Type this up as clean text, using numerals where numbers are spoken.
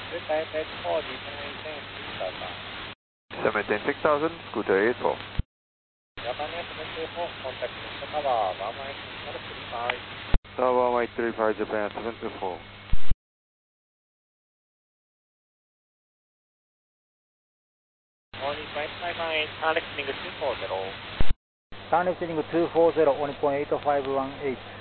United 4, destination 710-6000, Scooter 84. Japan 724, contact Mr. Tower, 11835. Tower 1835, Japan 724. Only flight 59, turn listening 240. Turn listening 240, only point 8518.